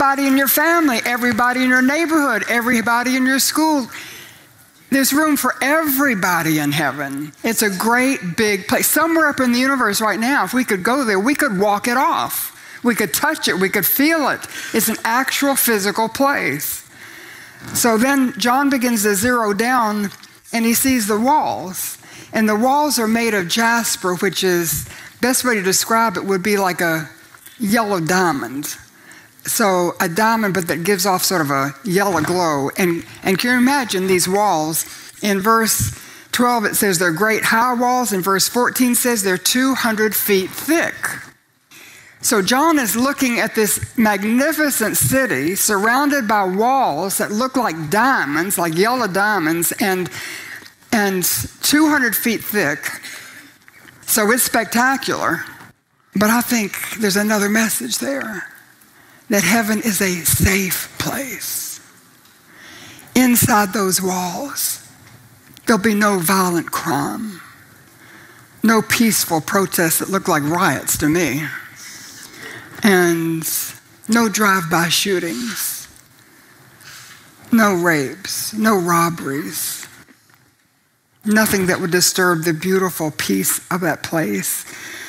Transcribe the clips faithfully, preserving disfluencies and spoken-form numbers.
everybody in your family, everybody in your neighborhood, everybody in your school. There's room for everybody in heaven. It's a great big place. Somewhere up in the universe right now, if we could go there, we could walk it off. We could touch it. We could feel it. It's an actual physical place. So then John begins to zero down, and he sees the walls. And the walls are made of jasper, which is, best way to describe it would be like a yellow diamond. So a diamond, but that gives off sort of a yellow glow. And, and can you imagine these walls? In verse twelve, it says they're great high walls. In verse fourteen says they're two hundred feet thick. So John is looking at this magnificent city surrounded by walls that look like diamonds, like yellow diamonds, and, and two hundred feet thick. So it's spectacular. But I think there's another message there, that heaven is a safe place. Inside those walls, there'll be no violent crime, no peaceful protests that look like riots to me, and no drive-by shootings, no rapes, no robberies, nothing that would disturb the beautiful peace of that place.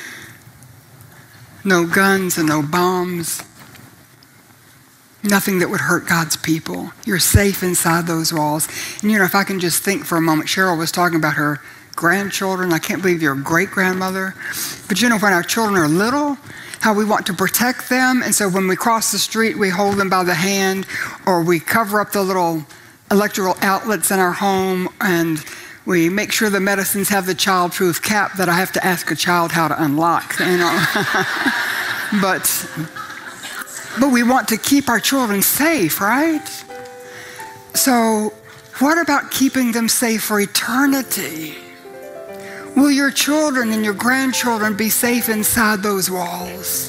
No guns and no bombs. Nothing that would hurt God's people. You're safe inside those walls. And you know, if I can just think for a moment, Cheryl was talking about her grandchildren. I can't believe you're a great-grandmother. But you know, when our children are little, how we want to protect them. And so when we cross the street, we hold them by the hand, or we cover up the little electrical outlets in our home, and we make sure the medicines have the child-proof cap that I have to ask a child how to unlock, you know. but, but we want to keep our children safe, right? So what about keeping them safe for eternity? Will your children and your grandchildren be safe inside those walls?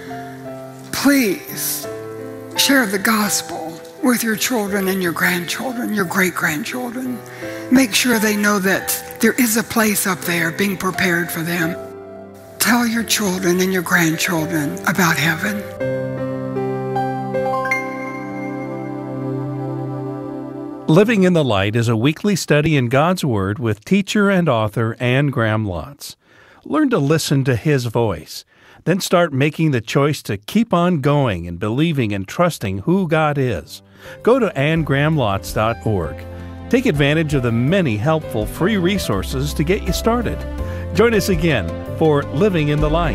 Please share the gospel with your children and your grandchildren, your great-grandchildren. Make sure they know that there is a place up there being prepared for them. Tell your children and your grandchildren about heaven. Living in the Light is a weekly study in God's Word with teacher and author Anne Graham Lotz. Learn to listen to His voice. Then start making the choice to keep on going and believing and trusting who God is. Go to anne graham lotz dot org. Take advantage of the many helpful free resources to get you started. Join us again for Living in the Light.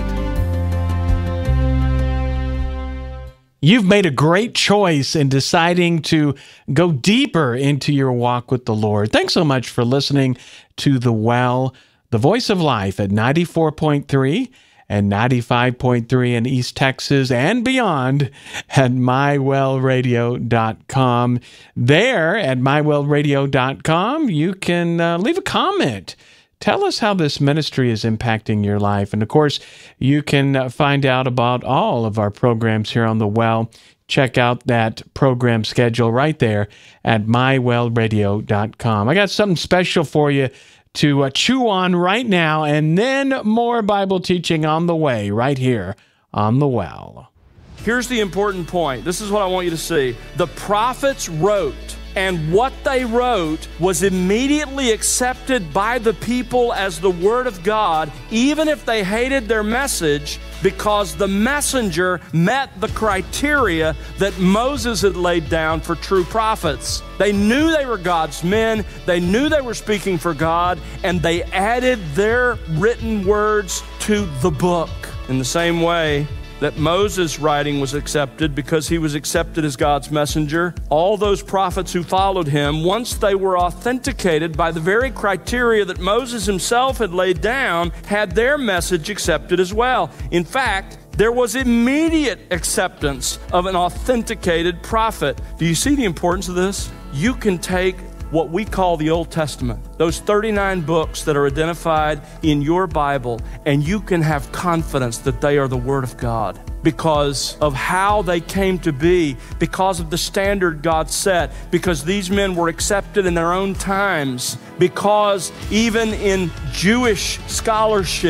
You've made a great choice in deciding to go deeper into your walk with the Lord. Thanks so much for listening to The Well, the voice of life at ninety-four point three and ninety-five point three in East Texas and beyond at my well radio dot com. There at my well radio dot com, you can uh, leave a comment. Tell us how this ministry is impacting your life. And of course, you can uh, find out about all of our programs here on The Well. Check out that program schedule right there at my well radio dot com. I got something special for you to uh, chew on right now, and then more Bible teaching on the way right here on The Well. Here's the important point. This is what I want you to see. The prophets wrote, and what they wrote was immediately accepted by the people as the Word of God, even if they hated their message, because the messenger met the criteria that Moses had laid down for true prophets. They knew they were God's men, they knew they were speaking for God, and they added their written words to the book. In the same way that Moses' writing was accepted because he was accepted as God's messenger, all those prophets who followed him, once they were authenticated by the very criteria that Moses himself had laid down, had their message accepted as well. In fact, there was immediate acceptance of an authenticated prophet. Do you see the importance of this? You can take what we call the Old Testament, those thirty-nine books that are identified in your Bible, and you can have confidence that they are the Word of God because of how they came to be, because of the standard God set, because these men were accepted in their own times, because even in Jewish scholarship,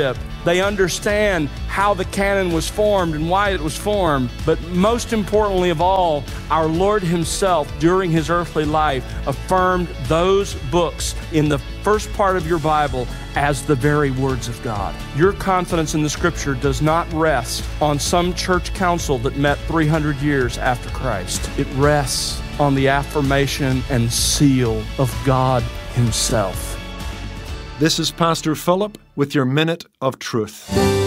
They understand how the canon was formed and why it was formed. But most importantly of all, our Lord himself, during his earthly life, affirmed those books in the first part of your Bible as the very words of God. Your confidence in the Scripture does not rest on some church council that met three hundred years after Christ. It rests on the affirmation and seal of God himself. This is Pastor Philip with your Minute of Truth.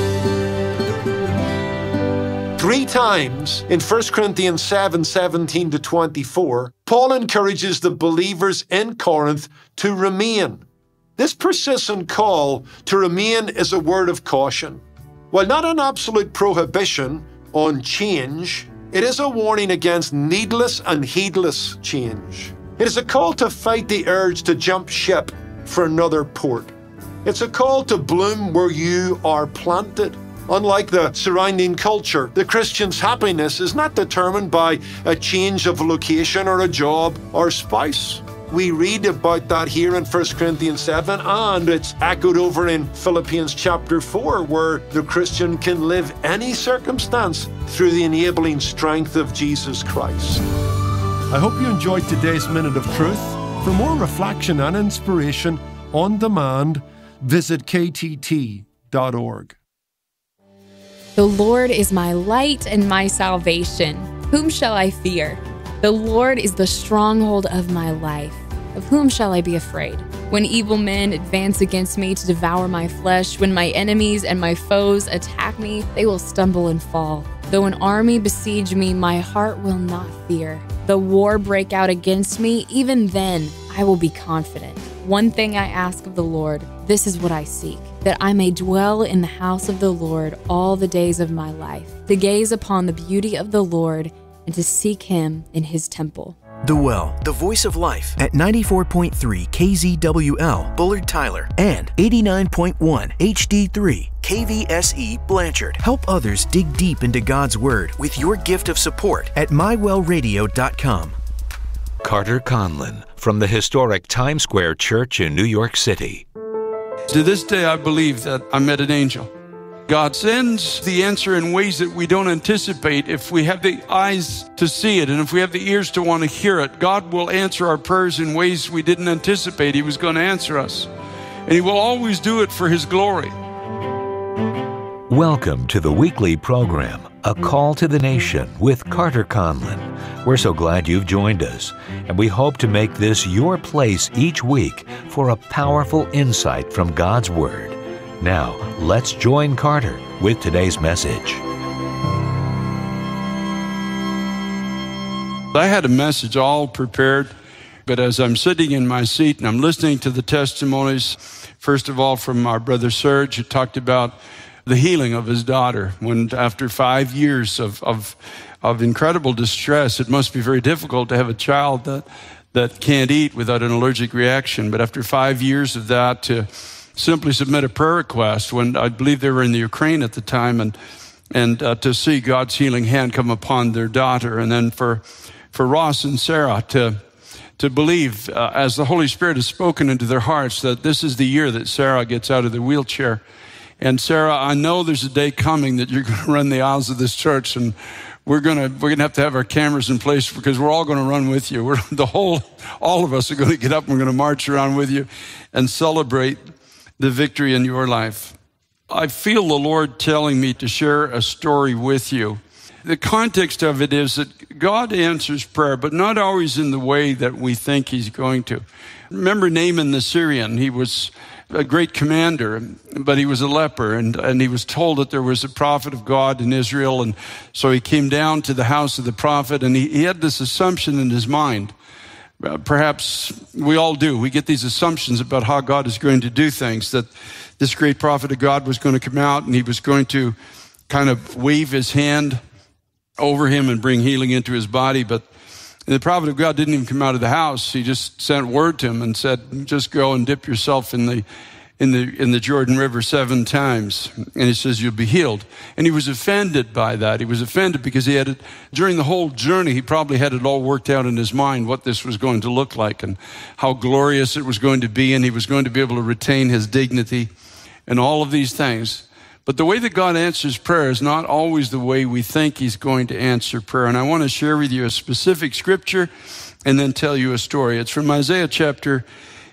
Three times in First Corinthians seven, seventeen to twenty-four, Paul encourages the believers in Corinth to remain. This persistent call to remain is a word of caution. While not an absolute prohibition on change, it is a warning against needless and heedless change. It is a call to fight the urge to jump ship for another port. It's a call to bloom where you are planted. Unlike the surrounding culture, the Christian's happiness is not determined by a change of location or a job or spouse. We read about that here in First Corinthians seven, and it's echoed over in Philippians chapter four, where the Christian can live any circumstance through the enabling strength of Jesus Christ. I hope you enjoyed today's Minute of Truth. For more reflection and inspiration on demand, visit k t t dot org. The Lord is my light and my salvation. Whom shall I fear? The Lord is the stronghold of my life. Of whom shall I be afraid? When evil men advance against me to devour my flesh, when my enemies and my foes attack me, they will stumble and fall. Though an army besiege me, my heart will not fear. Though war break out against me, even then I will be confident. One thing I ask of the Lord, this is what I seek, that I may dwell in the house of the Lord all the days of my life, to gaze upon the beauty of the Lord and to seek him in his temple. The Well, the voice of life at ninety-four point three K Z W L, Bullard Tyler, and eighty-nine point one H D three K V S E Blanchard. Help others dig deep into God's Word with your gift of support at my well radio dot com. Carter Conlon from the historic Times Square Church in New York City. To this day, I believe that I met an angel. God sends the answer in ways that we don't anticipate. If we have the eyes to see it and if we have the ears to want to hear it, God will answer our prayers in ways we didn't anticipate he was going to answer us. And he will always do it for his glory. Welcome to the weekly program, A Call to the Nation with Carter Conlon. We're so glad you've joined us, and we hope to make this your place each week for a powerful insight from God's Word. Now, let's join Carter with today's message. I had a message all prepared, but as I'm sitting in my seat and I'm listening to the testimonies, first of all from our brother Serge, who talked about the healing of his daughter, when after five years of, of, of incredible distress, it must be very difficult to have a child that, that can't eat without an allergic reaction. But after five years of that, to simply submit a prayer request, when I believe they were in the Ukraine at the time, and and uh, to see God's healing hand come upon their daughter. And then for for Ross and Sarah to to believe, uh, as the Holy Spirit has spoken into their hearts, that this is the year that Sarah gets out of the wheelchair. And Sarah, I know there's a day coming that you're going to run the aisles of this church, and we're going to we're going to have to have our cameras in place, because we're all going to run with you. We're the whole, all of us are going to get up and we're going to march around with you and celebrate the victory in your life. I feel the Lord telling me to share a story with you. The context of it is that God answers prayer, but not always in the way that we think he's going to. Remember Naaman the Syrian? He was a great commander, but he was a leper, and, and he was told that there was a prophet of God in Israel, and so he came down to the house of the prophet, and he, he had this assumption in his mind. Uh, perhaps we all do. We get these assumptions about how God is going to do things, that this great prophet of God was going to come out and he was going to kind of wave his hand over him and bring healing into his body. But the prophet of God didn't even come out of the house. He just sent word to him and said, just go and dip yourself in the in the in the Jordan River seven times. And he says, you'll be healed. And he was offended by that. He was offended because he had it, during the whole journey, he probably had it all worked out in his mind what this was going to look like and how glorious it was going to be, and he was going to be able to retain his dignity and all of these things. But the way that God answers prayer is not always the way we think he's going to answer prayer. And I want to share with you a specific scripture and then tell you a story. It's from Isaiah chapter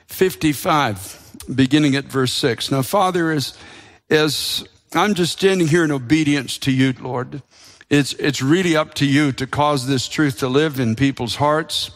fifty-five, beginning at verse six. Now, Father, as, as I'm just standing here in obedience to you, Lord, it's, it's really up to you to cause this truth to live in people's hearts,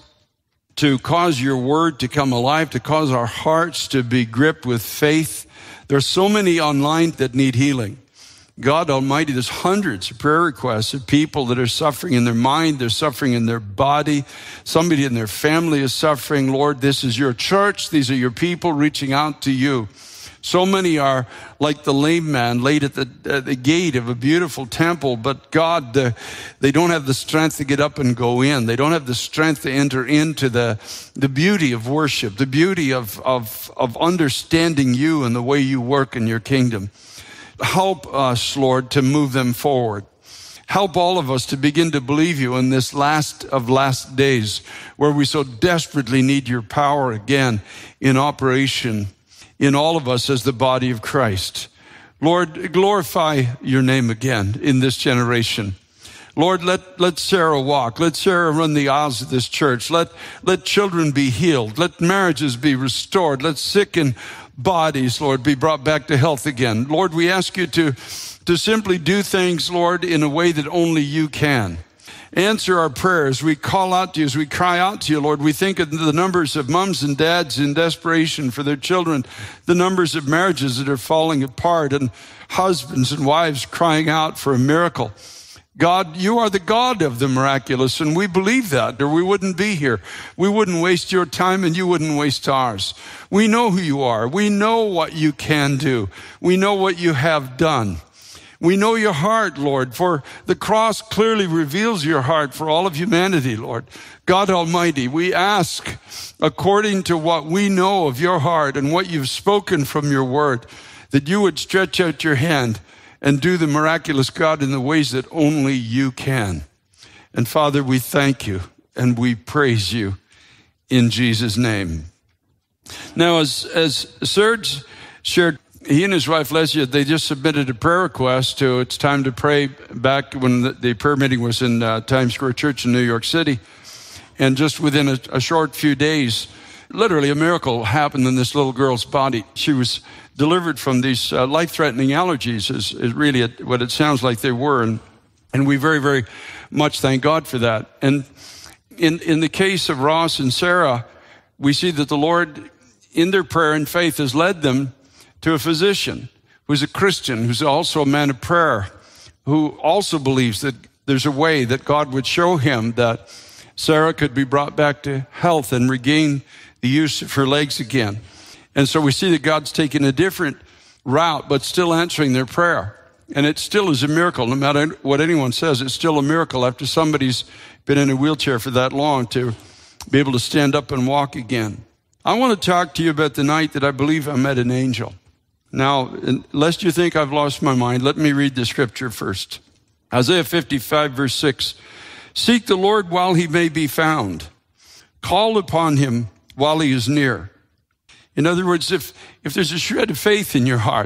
to cause your word to come alive, to cause our hearts to be gripped with faith. There's so many online that need healing. God Almighty, there's hundreds of prayer requests of people that are suffering in their mind, they're suffering in their body. Somebody in their family is suffering. Lord, this is your church. These are your people reaching out to you. So many are like the lame man laid at the, at the gate of a beautiful temple, but God, uh, they don't have the strength to get up and go in. They don't have the strength to enter into the, the beauty of worship, the beauty of, of, of understanding you and the way you work in your kingdom. Help us, Lord, to move them forward. Help all of us to begin to believe you in this last of last days where we so desperately need your power again in operation in all of us as the body of Christ. Lord, glorify your name again in this generation. Lord, let, let Sarah walk. Let Sarah run the aisles of this church. Let, let children be healed. Let marriages be restored. Let sickened bodies, Lord, be brought back to health again. Lord, we ask you to, to simply do things, Lord, in a way that only you can. Answer our prayers. We call out to you as we cry out to you, Lord. We think of the numbers of moms and dads in desperation for their children, the numbers of marriages that are falling apart, and husbands and wives crying out for a miracle. God, you are the God of the miraculous, and we believe that, or we wouldn't be here. We wouldn't waste your time, and you wouldn't waste ours. We know who you are. We know what you can do. We know what you have done. We know your heart, Lord, for the cross clearly reveals your heart for all of humanity, Lord. God Almighty, we ask, according to what we know of your heart and what you've spoken from your word, that you would stretch out your hand and do the miraculous, God, in the ways that only you can. And Father, we thank you and we praise you in Jesus' name. Now, as, as Serge shared, he and his wife, Lesia, they just submitted a prayer request to It's Time to Pray back when the, the prayer meeting was in uh, Times Square Church in New York City. And just within a, a short few days, literally a miracle happened in this little girl's body. She was delivered from these uh, life-threatening allergies, is, is really a, what it sounds like they were. And, and we very, very much thank God for that. And in, in the case of Ross and Sarah, we see that the Lord, in their prayer and faith, has led them to a physician who's a Christian, who's also a man of prayer, who also believes that there's a way that God would show him that Sarah could be brought back to health and regain the use of her legs again. And so we see that God's taken a different route, but still answering their prayer. And it still is a miracle. No matter what anyone says, it's still a miracle after somebody's been in a wheelchair for that long to be able to stand up and walk again. I want to talk to you about the night that I believe I met an angel. Now, lest you think I've lost my mind, let me read the scripture first. Isaiah fifty-five, verse six. Seek the Lord while he may be found. Call upon him while he is near. In other words, if, if there's a shred of faith in your heart,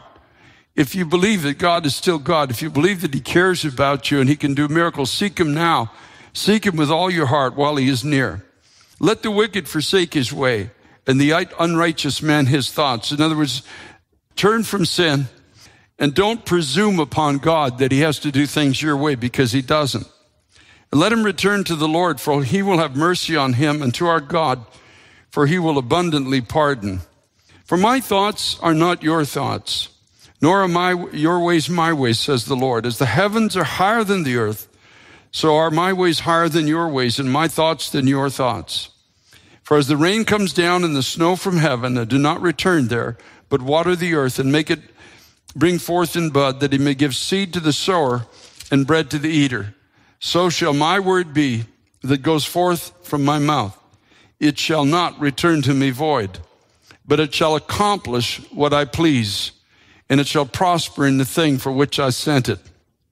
if you believe that God is still God, if you believe that he cares about you and he can do miracles, seek him now. Seek him with all your heart while he is near. Let the wicked forsake his way and the unrighteous man his thoughts. In other words, turn from sin and don't presume upon God that he has to do things your way, because he doesn't. And let him return to the Lord, for he will have mercy on him, and to our God, for he will abundantly pardon. For my thoughts are not your thoughts, nor are my, your ways my ways, says the Lord. As the heavens are higher than the earth, so are my ways higher than your ways, and my thoughts than your thoughts. For as the rain comes down and the snow from heaven, and do not return there, but water the earth and make it bring forth in bud, that he may give seed to the sower and bread to the eater, so shall my word be that goes forth from my mouth. It shall not return to me void, but it shall accomplish what I please, and it shall prosper in the thing for which I sent it.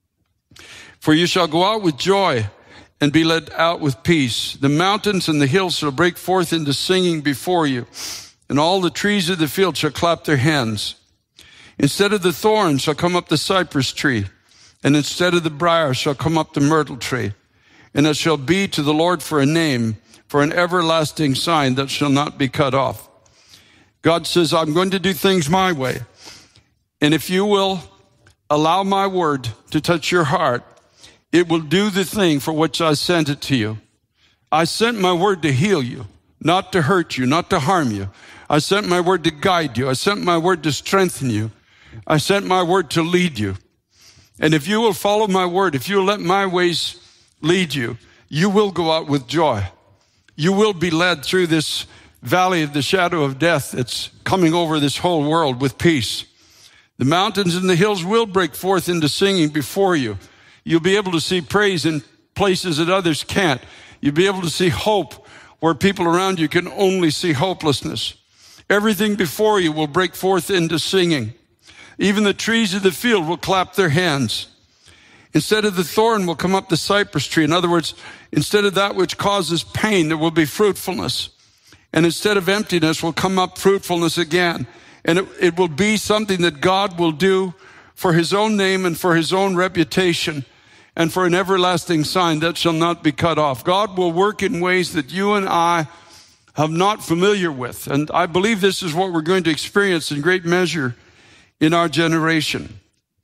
For you shall go out with joy and be led out with peace. The mountains and the hills shall break forth into singing before you, and all the trees of the field shall clap their hands. Instead of the thorn shall come up the cypress tree, and instead of the briar shall come up the myrtle tree. And it shall be to the Lord for a name, for an everlasting sign that shall not be cut off. God says, I'm going to do things my way. And if you will allow my word to touch your heart, it will do the thing for which I sent it to you. I sent my word to heal you, not to hurt you, not to harm you. I sent my word to guide you. I sent my word to strengthen you. I sent my word to lead you. And if you will follow my word, if you will let my ways lead you, you will go out with joy. You will be led through this valley of the shadow of death that's coming over this whole world with peace. The mountains and the hills will break forth into singing before you. You'll be able to see praise in places that others can't. You'll be able to see hope where people around you can only see hopelessness. Everything before you will break forth into singing. Even the trees of the field will clap their hands. Instead of the thorn will come up the cypress tree. In other words, instead of that which causes pain, there will be fruitfulness. And instead of emptiness will come up fruitfulness again. And it, it will be something that God will do for his own name and for his own reputation and for an everlasting sign that shall not be cut off. God will work in ways that you and I have not familiar with. And I believe this is what we're going to experience in great measure in our generation.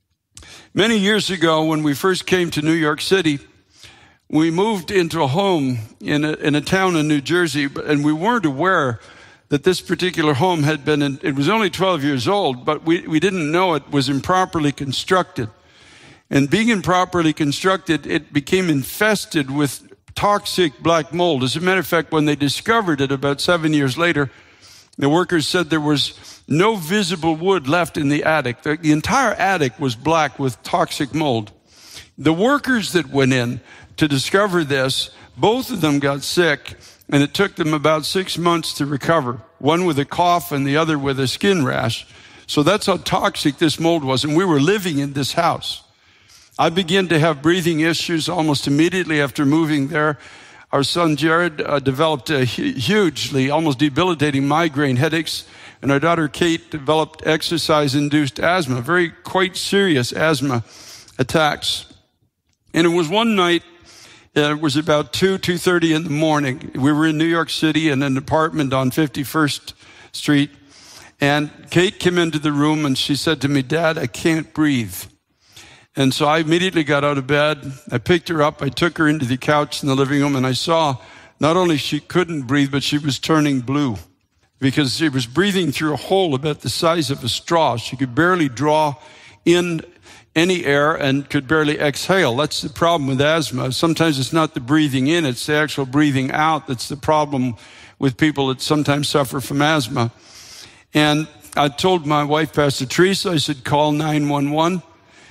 Many years ago, when we first came to New York City, we moved into a home in a, in a town in New Jersey, and we weren't aware that this particular home had been, in, it was only twelve years old, but we, we didn't know it was improperly constructed. And being improperly constructed, it became infested with toxic black mold. As a matter of fact, when they discovered it about seven years later, the workers said there was no visible wood left in the attic. The, the entire attic was black with toxic mold. The workers that went in to discover this, both of them got sick, and it took them about six months to recover, one with a cough and the other with a skin rash. So that's how toxic this mold was, and we were living in this house. I began to have breathing issues almost immediately after moving there. Our son Jared uh, developed a hu- hugely, almost debilitating migraine headaches, and our daughter Kate developed exercise-induced asthma, very quite serious asthma attacks. And it was one night, uh, it was about two, two thirty in the morning. We were in New York City in an apartment on fifty-first Street, and Kate came into the room and she said to me, "Dad, I can't breathe." And so I immediately got out of bed. I picked her up. I took her into the couch in the living room, and I saw not only she couldn't breathe, but she was turning blue because she was breathing through a hole about the size of a straw. She could barely draw in any air and could barely exhale. That's the problem with asthma. Sometimes it's not the breathing in, it's the actual breathing out that's the problem with people that sometimes suffer from asthma. And I told my wife, Pastor Teresa, I said, call nine one one.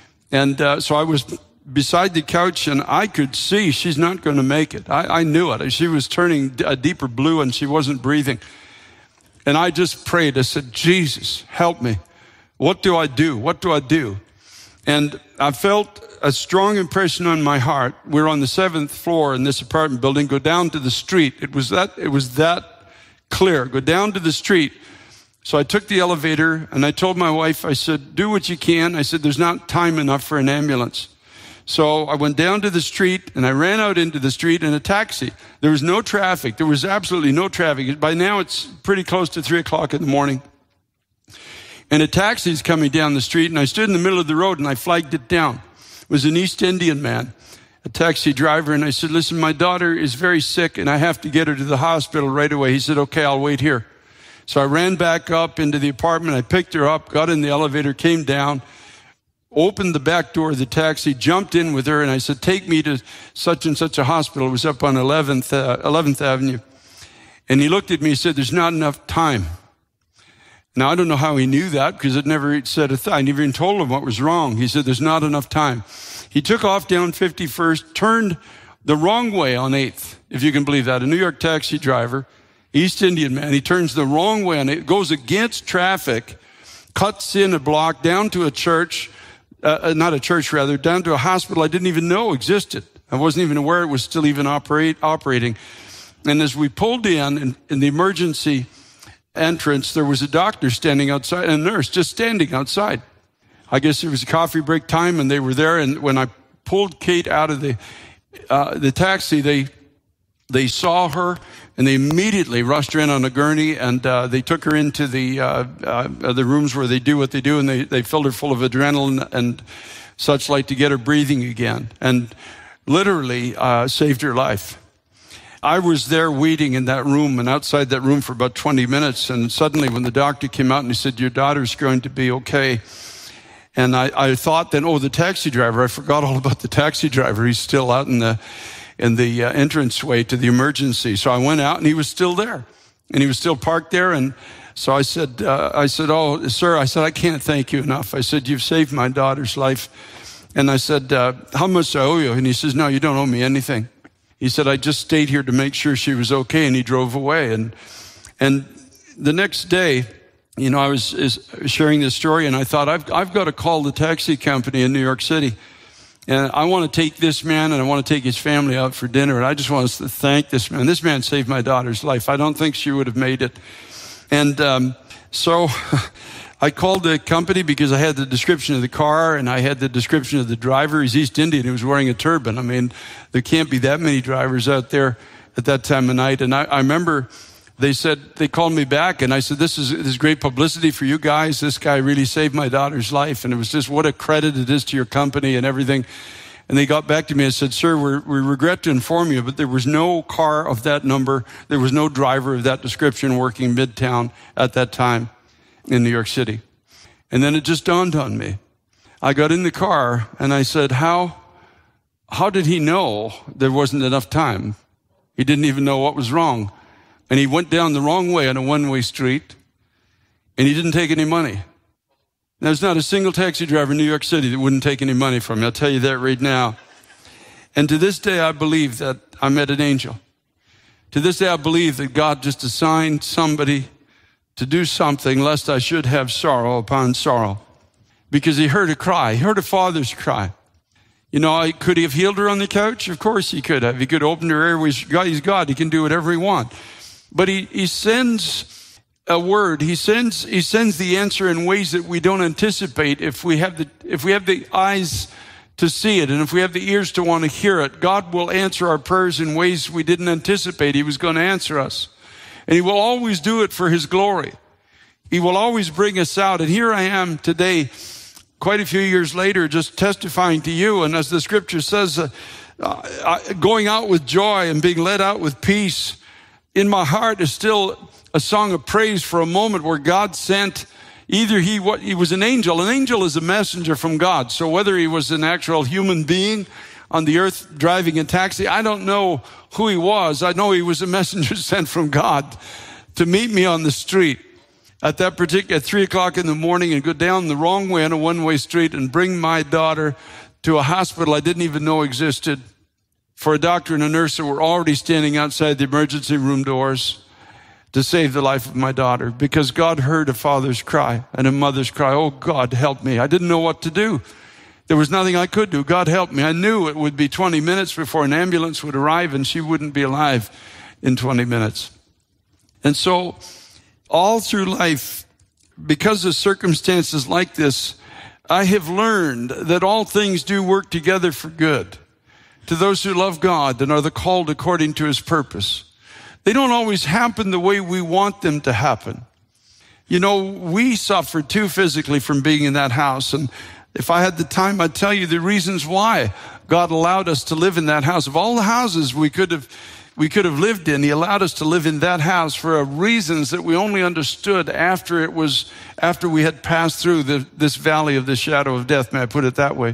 And uh, so I was beside the couch, and I could see she's not going to make it. I, I knew it. She was turning a deeper blue, and she wasn't breathing. And I just prayed. I said, Jesus, help me. What do I do? What do I do? And I felt a strong impression on my heart. We're on the seventh floor in this apartment building. Go down to the street. It was that, it was that clear. Go down to the street. So I took the elevator and I told my wife, I said, do what you can. I said, there's not time enough for an ambulance. So I went down to the street and I ran out into the street in a taxi. There was no traffic. There was absolutely no traffic. By now it's pretty close to three o'clock in the morning. And a taxi is coming down the street, and I stood in the middle of the road and I flagged it down. It was an East Indian man, a taxi driver. And I said, listen, my daughter is very sick and I have to get her to the hospital right away. He said, okay, I'll wait here. So I ran back up into the apartment. I picked her up, got in the elevator, came down, opened the back door of the taxi, jumped in with her, and I said, take me to such and such a hospital. It was up on eleventh, uh, eleventh Avenue. And he looked at me and said, there's not enough time. Now, I don't know how he knew that because I'd never said a thing. I never even told him what was wrong. He said, there's not enough time. He took off down fifty-first, turned the wrong way on eighth, if you can believe that. A New York taxi driver, East Indian man, he turns the wrong way and it goes against traffic, cuts in a block down to a church, uh, not a church rather, down to a hospital I didn't even know existed. I wasn't even aware it was still even operate, operating. And as we pulled in, in, in the emergency entrance, there was a doctor standing outside, and a nurse just standing outside. I guess it was coffee break time, and they were there. And when I pulled Kate out of the uh, the taxi, they they saw her, and they immediately rushed her in on a gurney, and uh, they took her into the uh, uh, the rooms where they do what they do, and they, they filled her full of adrenaline and such like to get her breathing again, and literally uh, saved her life. I was there waiting in that room and outside that room for about twenty minutes, and suddenly when the doctor came out and he said, your daughter's going to be okay. And I, I thought then, oh, the taxi driver, I forgot all about the taxi driver. He's still out in the in the uh, entranceway to the emergency. So I went out and he was still there, and he was still parked there. And so I said, uh, I said, oh, sir, I said, I can't thank you enough. I said, you've saved my daughter's life. And I said, uh, how much do I owe you? And he says, no, you don't owe me anything. He said, I just stayed here to make sure she was okay, and he drove away. And and the next day, you know, I was is sharing this story, and I thought, I've, I've got to call the taxi company in New York City. And I want to take this man, and I want to take his family out for dinner. And I just want to thank this man. This man saved my daughter's life. I don't think she would have made it. And um, so I called the company because I had the description of the car, and I had the description of the driver. He's East Indian. He was wearing a turban. I mean, there can't be that many drivers out there at that time of night. And I, I remember they said, they called me back, and I said, this is, this is great publicity for you guys. This guy really saved my daughter's life. And it was just what a credit it is to your company and everything. And they got back to me and said, sir, we're, we regret to inform you, but there was no car of that number. There was no driver of that description working Midtown at that time in New York City. And then it just dawned on me. I got in the car and I said, how, how did he know there wasn't enough time? He didn't even know what was wrong. And he went down the wrong way on a one-way street, and he didn't take any money. There's not a single taxi driver in New York City that wouldn't take any money from me. I'll tell you that right now. And to this day, I believe that I met an angel. To this day, I believe that God just assigned somebody to do something lest I should have sorrow upon sorrow. Because he heard a cry. He heard a father's cry. You know, could he have healed her on the couch? Of course he could have. He could open her airways. God, he's God. He can do whatever he wants. But he, he sends a word. He sends, he sends the answer in ways that we don't anticipate if we have the, if we have the eyes to see it, and if we have the ears to want to hear it. God will answer our prayers in ways we didn't anticipate he was going to answer us. And he will always do it for his glory. He will always bring us out. And here I am today, quite a few years later, just testifying to you. And as the scripture says, uh, uh, going out with joy and being led out with peace. In my heart is still a song of praise for a moment where God sent either he, what, he was an angel. An angel is a messenger from God. So whether he was an actual human being on the earth driving a taxi, I don't know who he was. I know he was a messenger sent from God to meet me on the street at that particular, at three o'clock in the morning, and go down the wrong way on a one-way street and bring my daughter to a hospital I didn't even know existed, for a doctor and a nurse that were already standing outside the emergency room doors to save the life of my daughter, because God heard a father's cry and a mother's cry. Oh, God, help me. I didn't know what to do. There was nothing I could do. God help me. I knew it would be twenty minutes before an ambulance would arrive, and she wouldn't be alive in twenty minutes. And so all through life, because of circumstances like this, I have learned that all things do work together for good to those who love God and are the called according to his purpose. They don't always happen the way we want them to happen. You know, we suffered too physically from being in that house. And if I had the time, I'd tell you the reasons why God allowed us to live in that house. Of all the houses we could have we could have lived in, he allowed us to live in that house for reasons that we only understood after it was after we had passed through the, this valley of the shadow of death. May I put it that way?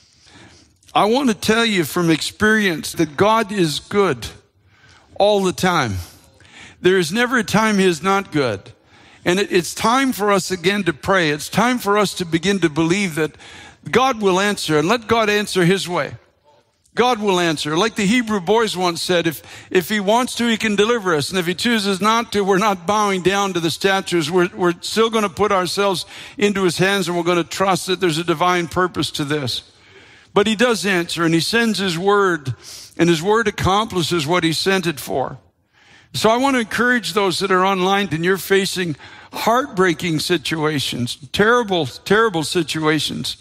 I want to tell you from experience that God is good all the time. There is never a time he is not good. And it, it's time for us again to pray. It's time for us to begin to believe that God will answer, and let God answer his way. God will answer. Like the Hebrew boys once said, if, if he wants to, he can deliver us. And if he chooses not to, we're not bowing down to the statues. We're, we're still going to put ourselves into his hands, and we're going to trust that there's a divine purpose to this. But he does answer, and he sends his word, and his word accomplishes what he sent it for. So I want to encourage those that are online and you're facing heartbreaking situations, terrible, terrible situations.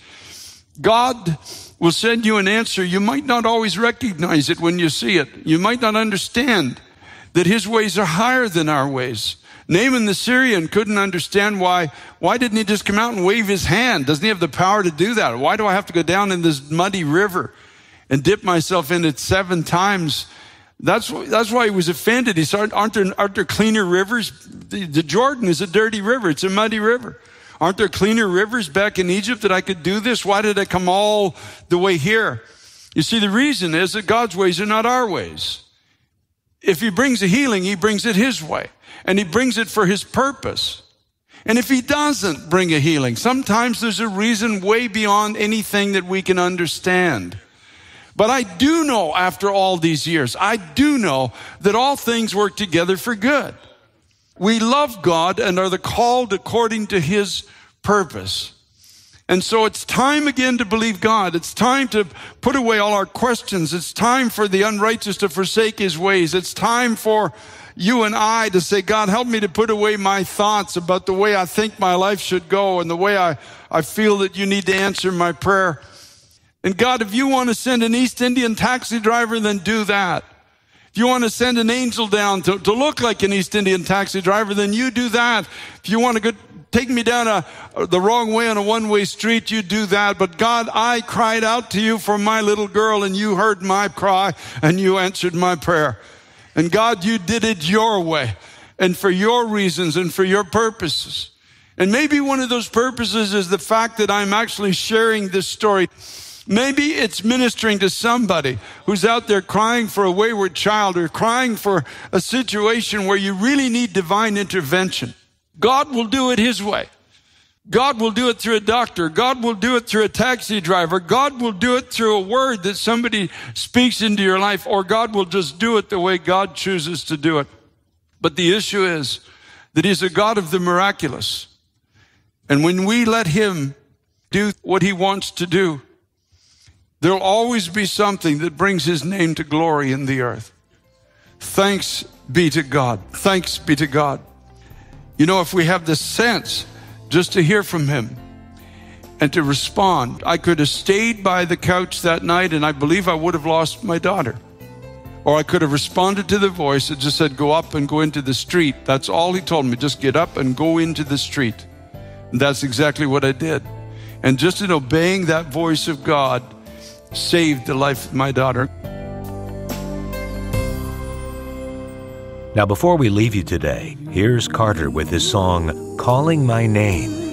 God will send you an answer. You might not always recognize it when you see it. You might not understand that his ways are higher than our ways. Naaman the Syrian couldn't understand why, why didn't he just come out and wave his hand? Doesn't he have the power to do that? Why do I have to go down in this muddy river and dip myself in it seven times? That's, that's why he was offended. He said, aren't there, aren't there cleaner rivers? The, the Jordan is a dirty river. It's a muddy river. Aren't there cleaner rivers back in Egypt that I could do this? Why did I come all the way here? You see, the reason is that God's ways are not our ways. If he brings a healing, he brings it his way. And he brings it for his purpose. And if he doesn't bring a healing, sometimes there's a reason way beyond anything that we can understand. But I do know, after all these years, I do know that all things work together for good. We love God and are the called according to his purpose. And so it's time again to believe God. It's time to put away all our questions. It's time for the unrighteous to forsake his ways. It's time for you and I to say, God, help me to put away my thoughts about the way I think my life should go and the way I, I feel that you need to answer my prayer. And God, if you want to send an East Indian taxi driver, then do that. If you want to send an angel down to, to look like an East Indian taxi driver, then you do that. If you want to go take me down a, the wrong way on a one-way street, you do that. But God, I cried out to you for my little girl, and you heard my cry, and you answered my prayer. And God, you did it your way, and for your reasons, and for your purposes. And maybe one of those purposes is the fact that I'm actually sharing this story. Maybe it's ministering to somebody who's out there crying for a wayward child or crying for a situation where you really need divine intervention. God will do it his way. God will do it through a doctor. God will do it through a taxi driver. God will do it through a word that somebody speaks into your life, or God will just do it the way God chooses to do it. But the issue is that he's a God of the miraculous. And when we let him do what he wants to do, there'll always be something that brings his name to glory in the earth. Thanks be to God. Thanks be to God. You know, if we have the sense just to hear from him and to respond, I could have stayed by the couch that night and I believe I would have lost my daughter. Or I could have responded to the voice that just said, go up and go into the street. That's all he told me. Just get up and go into the street. And that's exactly what I did. And just in obeying that voice of God, saved the life of my daughter. Now, before we leave you today, here's Carter with his song, Calling My Name.